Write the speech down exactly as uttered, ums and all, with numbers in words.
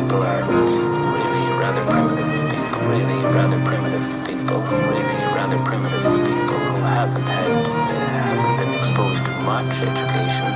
people are really rather primitive people, really rather primitive people, really rather primitive people who haven't had, haven't been exposed to much education.